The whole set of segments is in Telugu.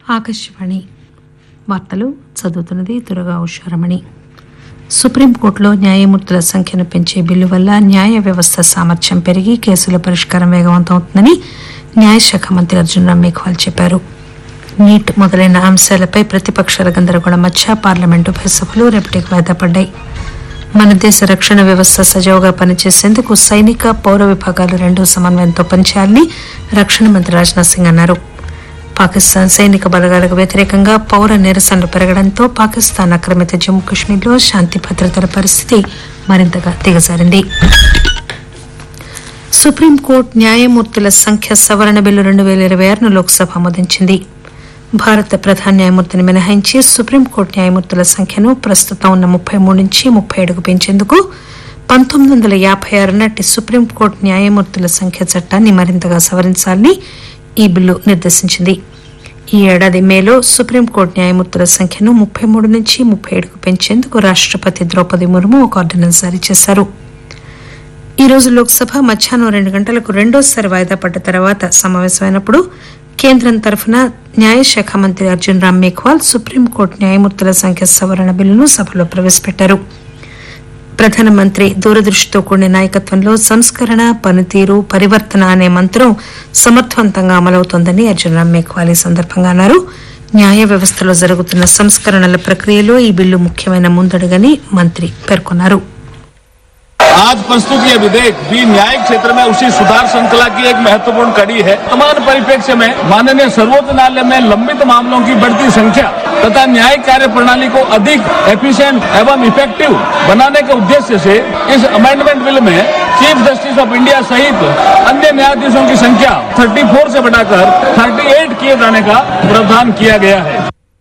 ఆకాశవాణి వార్తలు చదువుతున్నది దుర్గా ఉషారమణి. సుప్రీంకోర్టులో న్యాయమూర్తుల సంఖ్యను పెంచే బిల్లు వల్ల న్యాయ వ్యవస్థ సామర్థ్యం పెరిగి కేసుల పరిష్కారం వేగవంతమవుతుందని న్యాయశాఖ మంత్రి అర్జున్ రామ్ మేఘ్వాల్ చెప్పారు. నీట్ మొదలైన అంశాలపై ప్రతిపక్షాల గందరగోళం మధ్య పార్లమెంటు ఉభయ సభలు రేపటికి వాయిదా పడ్డాయి. మన దేశ రక్షణ వ్యవస్థ సజావుగా పనిచేసేందుకు సైనిక పౌర విభాగాలు రెండూ సమన్వయంతో పనిచేయాలని రక్షణ మంత్రి రాజ్నాథ్ సింగ్ అన్నారు. పాకిస్తాన్ సైనిక బలగాలకు వ్యతిరేకంగా పౌర నిరసనలు పెరగడంతో పాకిస్తాన్ ఆక్రమిత జమ్మూ కశ్మీర్లో శాంతి భద్రతల పరిస్థితి మరింతగా దిగజారింది. సుప్రీంకోర్టు న్యాయమూర్తుల సంఖ్య సవరణ బిల్లు 2026ను లోక్సభ ఆమోదించింది. భారత ప్రధాన న్యాయమూర్తిని మినహాయించి సుప్రీంకోర్టు న్యాయమూర్తుల సంఖ్యను ప్రస్తుతం ఉన్న 33 నుంచి 37కు పెంచేందుకు 1956 నాటి సుప్రీంకోర్టు న్యాయమూర్తుల సంఖ్య చట్టాన్ని మరింతగా సవరించాలని ఈ బిల్లు నిర్దేశించింది. ఈ ఏడాది మేలో సుప్రీంకోర్టు న్యాయమూర్తుల సంఖ్యను 33 నుంచి 37కు పెంచేందుకు రాష్టపతి ద్రౌపది ముర్ము ఒక ఆర్డినెన్స్ జారీ చేశారు. ఈ రోజు లోక్సభ మధ్యాహ్నం 2 గంటలకు రెండోసారి వాయిదా పడ్డ తర్వాత సమావేశమైనప్పుడు కేంద్రం తరఫున న్యాయశాఖ మంత్రి అర్జున్ రామ్ మేఘ్వాల్ సుప్రీంకోర్టు న్యాయమూర్తుల సంఖ్య సవరణ బిల్లును సభలో ప్రవేశపెట్టారు. ప్రధానమంత్రి దూరదృష్టితో కూడిన నాయకత్వంలో సంస్కరణ, పనితీరు, పరివర్తన అనే మంత్రం సమర్థవంతంగా అమలవుతోందని అర్జున్ రామ్ మేఘ్వాల్ ఈ సందర్భంగా అన్నారు. న్యాయ వ్యవస్థలో జరుగుతున్న సంస్కరణల ప్రక్రియలో ఈ బిల్లు ముఖ్యమైన ముందడుగని మంత్రి పేర్కొన్నారు. आज प्रस्तुत यह विधेयक भी न्यायिक क्षेत्र में उसी सुधार श्रृंखला की एक महत्वपूर्ण कड़ी है. वर्तमान परिप्रेक्ष्य में माननीय सर्वोच्च न्यायालय में लंबित मामलों की बढ़ती संख्या तथा न्यायिक कार्य प्रणाली को अधिक एफिशिएंट एवं इफेक्टिव बनाने के उद्देश्य से इस अमेंडमेंट बिल में चीफ जस्टिस ऑफ इंडिया सहित अन्य न्यायाधीशों की संख्या 34 से बढ़ाकर 38 किए जाने का प्रावधान किया गया है.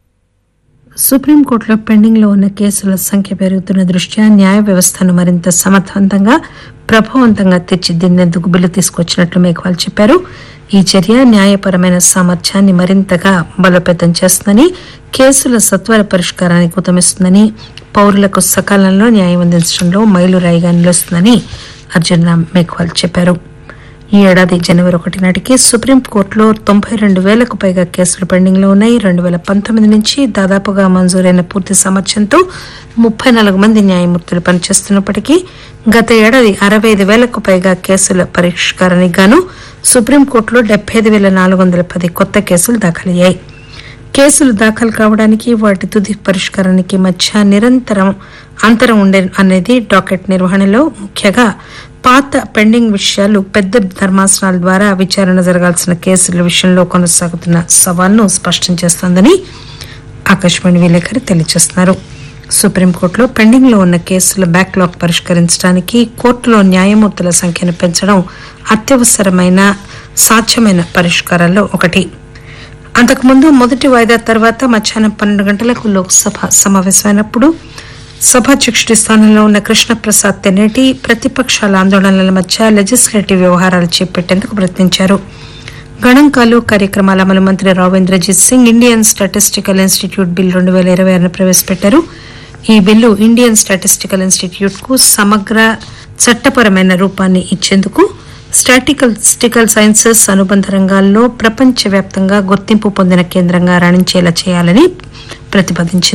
సుప్రీంకోర్టులో పెండింగ్ లో ఉన్న కేసుల సంఖ్య పెరుగుతున్న దృష్ట్యా న్యాయ వ్యవస్థను మరింత సమర్థవంతంగా, ప్రభావవంతంగా తీర్చిదిద్దేందుకు బిల్లు తీసుకొచ్చినట్లు మేఘ్వాల్ చెప్పారు. ఈ చర్య న్యాయపరమైన సామర్థ్యాన్ని మరింతగా బలోపేతం చేస్తుందని, కేసుల సత్వర పరిష్కారానికి ఉతమిస్తుందని, పౌరులకు సకాలంలో న్యాయం అందించడంలో మైలురాయిగా నిలుస్తుందని అర్జున్ రామ్ మేఘ్వాల్ చెప్పారు. ఈ ఏడాది జనవరి 1 నాటికి సుప్రీంకోర్టులో 92,000కు పైగా కేసులు పెండింగ్ లో ఉన్నాయి. 2019 నుంచి దాదాపుగా మంజూరైన పూర్తి సామర్థ్యంతో 34 మంది న్యాయమూర్తులు పనిచేస్తున్నప్పటికీ గత ఏడాది 65,000కు పైగా కేసుల పరిష్కారానికి గాను సుప్రీంకోర్టులో 75,410 కొత్త కేసులు దాఖలయ్యాయి. కేసులు దాఖలు కావడానికి, వాటి తుది పరిష్కారానికి మధ్య నిరంతరం అంతరం ఉండే అనేది డాకెట్ నిర్వహణలో, ముఖ్యంగా పాత పెండింగ్ విషయాలు పెద్ద ధర్మాసనాల ద్వారా విచారణ జరగాల్సిన కేసుల విషయంలో కొనసాగుతున్న సవాల్ను స్పష్టం చేస్తోందని ఆకాశవాణి విలేకరి తెలియజేస్తున్నారు. సుప్రీంకోర్టులో పెండింగ్ లో ఉన్న కేసుల బ్యాక్లాగ్ పరిష్కరించడానికి కోర్టులో న్యాయమూర్తుల సంఖ్యను పెంచడం అత్యవసరమైన సాధ్యమైన పరిష్కారాల్లో ఒకటి. అంతకుముందు మొదటి వాయిదా తర్వాత మధ్యాహ్నం 12 గంటలకు లోక్సభ సమావేశమైనప్పుడు సభాధ్యక్షుడి స్థానంలో ఉన్న కృష్ణప్రసాద్ తెన్నేటి ప్రతిపక్షాల ఆందోళనల మధ్య లెజిస్లేటివ్ వ్యవహారాలు చేపట్టేందుకు ప్రయత్నించారు. గణాంకాలు, కార్యక్రమాల అమలు మంత్రి Rao Indrajit Singh Indian statistical institute bill 2026ను ప్రవేశపెట్టారు. ఈ బిల్లు ఇండియన్ స్టాటిస్టికల్ ఇన్స్టిట్యూట్ కు సమగ్ర చట్టపరమైన రూపాన్ని ఇచ్చేందుకు స్టాటిస్టికల్ సైన్సెస్ అనుబంధ రంగాల్లో ప్రపంచవ్యాప్తంగా గుర్తింపు పొందిన కేంద్రంగా రాణించేలా చేయాలని ప్రతిపాదించింది.